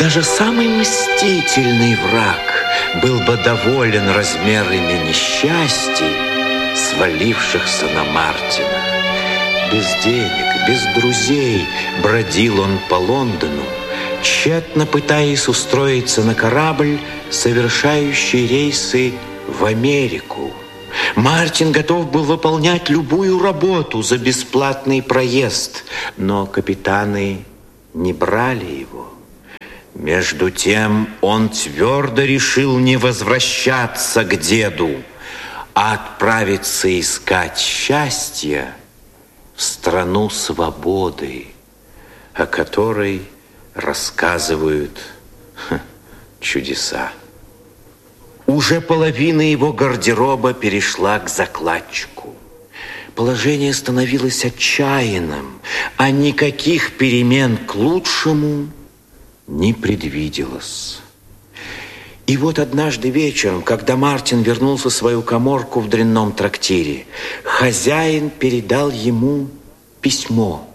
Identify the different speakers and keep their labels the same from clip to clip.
Speaker 1: Даже самый мстительный враг был бы доволен размерами несчастий, свалившихся на Мартина. Без денег, без друзей бродил он по Лондону, тщетно пытаясь устроиться на корабль, совершающий рейсы в Америку. Мартин готов был выполнять любую работу за бесплатный проезд, но капитаны не брали его. Между тем он твердо решил не возвращаться к деду, а отправиться искать счастья в страну свободы, о которой рассказывают чудеса. Уже половина его гардероба перешла к закладчику. Положение становилось отчаянным, а никаких перемен к лучшему не предвиделось. И вот однажды вечером, когда Мартин вернулся в свою каморку в дрянном трактире, хозяин передал ему письмо.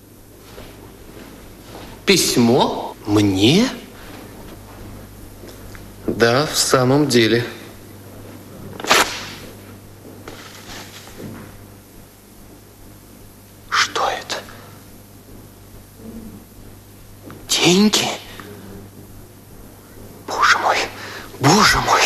Speaker 2: Письмо? Мне? Да, в самом деле. Что это? Деньги? Боже мой, боже мой.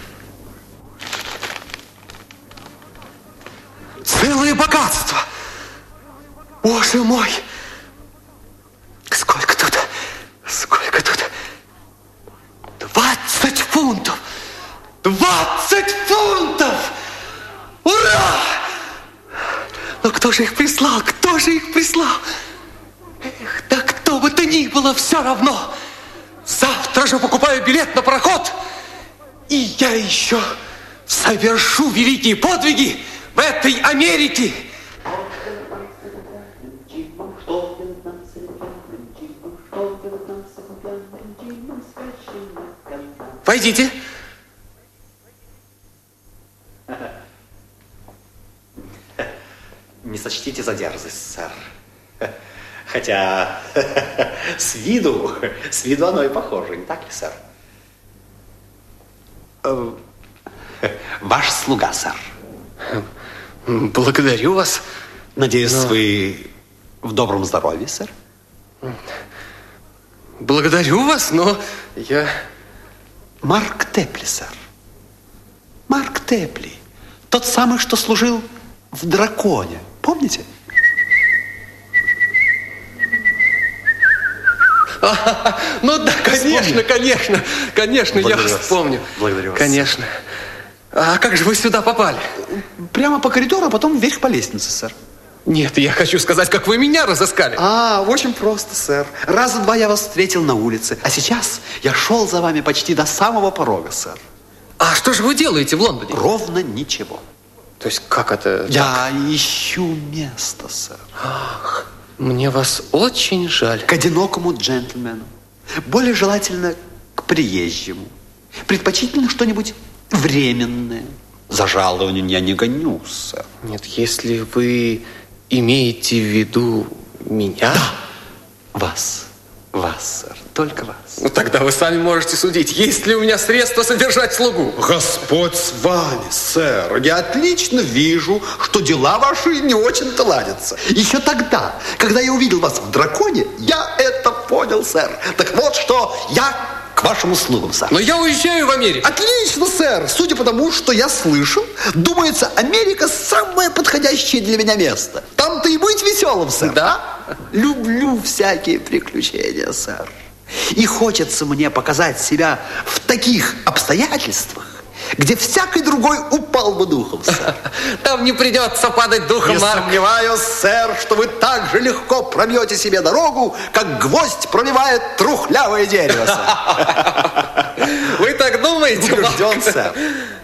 Speaker 2: Целое богатство. Боже мой. Сколько тут? Сколько тут? 20 фунтов. 20 фунтов! Ура! Но кто же их прислал? Кто же их прислал? Эх, да кто бы то ни было, все равно. Завтра же покупаю билет на пароход. И я еще совершу великие подвиги в этой Америке. Войдите.
Speaker 3: Не сочтите за дерзость, сэр. Хотя с виду оно и похоже, не так ли, сэр? Ваш слуга, сэр.
Speaker 2: Благодарю вас.
Speaker 3: Надеюсь, вы в добром здоровье, сэр?
Speaker 2: Благодарю вас, но я...
Speaker 3: Марк Тепли, сэр. Марк Тепли. Тот самый, что служил в «Драконе». Помните?
Speaker 2: Ну да, конечно, конечно, я вспомню.
Speaker 3: Благодарю вас.
Speaker 2: Конечно. А как же вы сюда попали?
Speaker 3: Прямо по коридору, а потом вверх по лестнице, сэр.
Speaker 2: Нет, я хочу сказать, как вы меня разыскали.
Speaker 3: Очень просто, сэр. Раза два я вас встретил на улице, а сейчас я шел за вами почти до самого порога, сэр.
Speaker 2: А что же вы делаете в Лондоне?
Speaker 3: Ровно ничего.
Speaker 2: То есть как это?
Speaker 3: Я ищу место, сэр.
Speaker 2: Ах, мне вас очень жаль.
Speaker 3: К одинокому джентльмену. Более желательно к приезжему. Предпочтительно что-нибудь временное. За жалованием я не гонюсь, сэр.
Speaker 2: Нет, если вы имеете в виду меня?
Speaker 3: Да, вас, сэр, только вас.
Speaker 2: Ну, тогда вы сами можете судить, есть ли у меня средства содержать слугу.
Speaker 3: Господь с вами, сэр. Я отлично вижу, что дела ваши не очень-то ладятся. Еще тогда, когда я увидел вас в «Драконе», я это понял, сэр. Так вот, что я к вашим услугам, сэр.
Speaker 2: Но я уезжаю в Америку.
Speaker 3: Отлично, сэр. Судя по тому, что я слышал, думается, Америка самое подходящее для меня место. Там-то и быть веселым, сэр.
Speaker 2: Да?
Speaker 3: Люблю всякие приключения, сэр. И хочется мне показать себя в таких обстоятельствах, где всякий другой упал бы духом, сэр.
Speaker 2: Там не придется падать духом, Марк.
Speaker 3: Не сомневаюсь, сэр, что вы так же легко пробьете себе дорогу, как гвоздь пробивает трухлявое дерево, сэр.
Speaker 2: Вы так думаете,
Speaker 3: Убежден, сэр.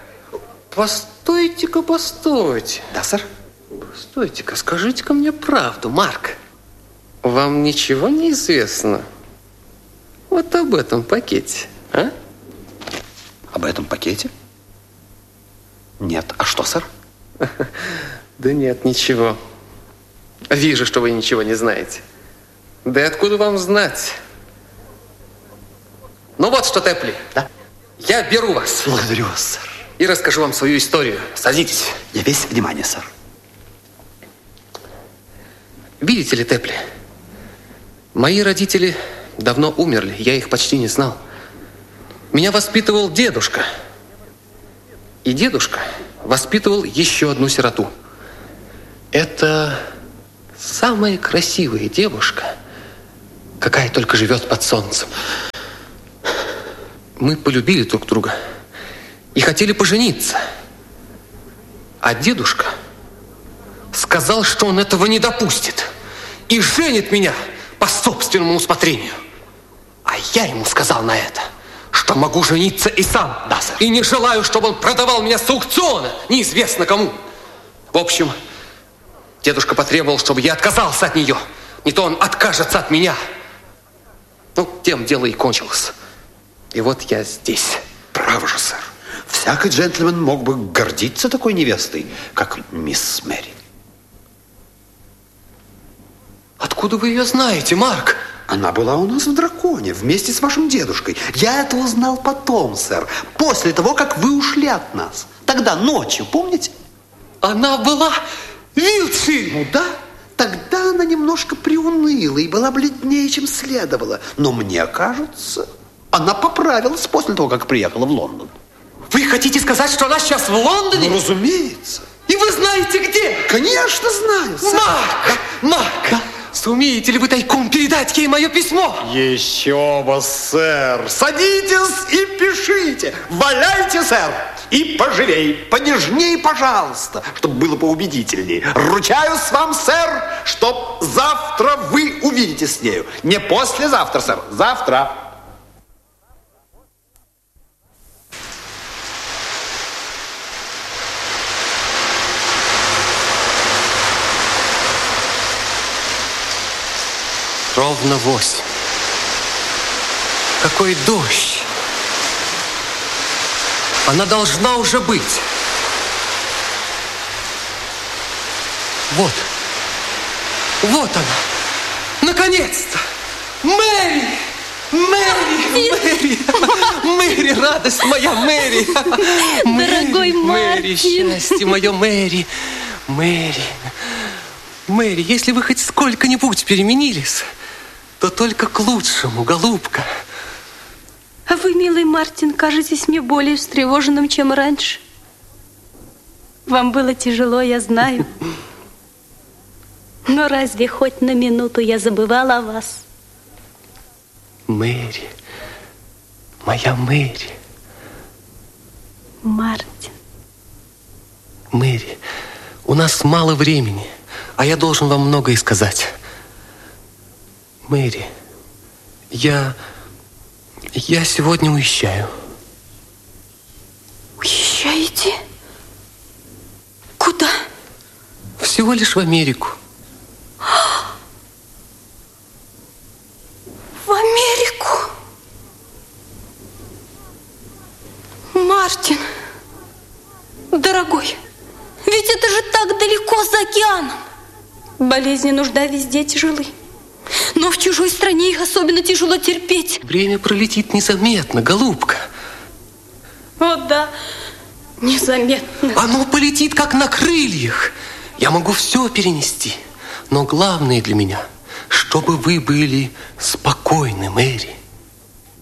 Speaker 2: Постойте-ка, постойте.
Speaker 3: Да, сэр?
Speaker 2: Постойте-ка, скажите-ка мне правду, Марк. Вам ничего не известно вот об этом пакете, а?
Speaker 3: Об этом пакете? Нет. А что, сэр?
Speaker 2: Да нет, ничего. Вижу, что вы ничего не знаете. Да и откуда вам знать? Ну вот что, Тэпли.
Speaker 3: Да?
Speaker 2: Я беру вас.
Speaker 3: Благодарю вас, сэр.
Speaker 2: И расскажу вам свою историю. Садитесь.
Speaker 3: Я весь внимание, сэр.
Speaker 2: Видите ли, Тэпли, мои родители давно умерли. Я их почти не знал. Меня воспитывал дедушка. И дедушка воспитывал еще одну сироту. Это самая красивая девушка, какая только живет под солнцем. Мы полюбили друг друга и хотели пожениться. А дедушка сказал, что он этого не допустит и женит меня по собственному усмотрению. А я ему сказал на это, что могу жениться и сам.
Speaker 3: Да, сэр.
Speaker 2: И не желаю, чтобы он продавал меня с аукциона, неизвестно кому. В общем, дедушка потребовал, чтобы я отказался от нее. Не то он откажется от меня. Ну, тем дело и кончилось. И вот я здесь.
Speaker 3: Право же, сэр. Всякий джентльмен мог бы гордиться такой невестой, как мисс Мэри.
Speaker 2: Откуда вы ее знаете, Марк?
Speaker 3: Она была у нас в Драконе вместе с вашим дедушкой. Я это узнал потом, сэр, после того, как вы ушли от нас. Тогда ночью, помните?
Speaker 2: Она была в Вилтшире.
Speaker 3: Ну да, тогда она немножко приуныла и была бледнее, чем следовало. Но мне кажется, она поправилась после того, как приехала в Лондон.
Speaker 2: Вы хотите сказать, что она сейчас в Лондоне?
Speaker 3: Ну, разумеется.
Speaker 2: И вы знаете где?
Speaker 3: Конечно, знаю, сэр.
Speaker 2: Марк! Марк!
Speaker 3: Да.
Speaker 2: Сумеете ли вы тайком передать ей мое письмо?
Speaker 3: Еще бы, сэр. Садитесь и пишите. Валяйте, сэр. И поживей, понежней, пожалуйста, чтобы было поубедительней. Ручаюсь вам, сэр, что завтра вы увидитесь с нею. Не послезавтра, сэр, завтра.
Speaker 2: Ровно 8. Какой дождь! Она должна уже быть. Вот. Вот она. Наконец-то! Мэри! Мэри! Мэри! Мэри, радость моя, Мэри!
Speaker 4: Дорогой
Speaker 2: Мэри,
Speaker 4: Мартин!
Speaker 2: счастье мое, Мэри! Мэри! Мэри, если вы хоть сколько-нибудь переменились, то только к лучшему, голубка.
Speaker 4: А вы, милый Мартин, кажетесь мне более встревоженным, чем раньше. Вам было тяжело, я знаю. Но разве хоть на минуту я забывала о вас?
Speaker 2: Мэри, моя Мэри.
Speaker 4: Мартин.
Speaker 2: Мэри, у нас мало времени, а я должен вам многое сказать. Мэри, я сегодня уезжаю.
Speaker 4: Уезжаете? Куда?
Speaker 2: Всего лишь в Америку.
Speaker 4: В Америку? Мартин, дорогой, ведь это же так далеко за океаном. Болезни, нужда везде тяжелы. Но в чужой стране их особенно тяжело терпеть.
Speaker 2: Время пролетит незаметно, голубка.
Speaker 4: О, да, незаметно.
Speaker 2: Оно полетит, как на крыльях. Я могу все перенести. Но главное для меня, чтобы вы были спокойны, Мэри.